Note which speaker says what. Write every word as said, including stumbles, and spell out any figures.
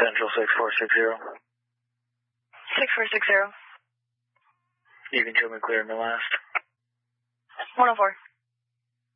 Speaker 1: Central six four six zero.
Speaker 2: six four six zero.
Speaker 1: You can show me clear in the last.
Speaker 2: one oh four.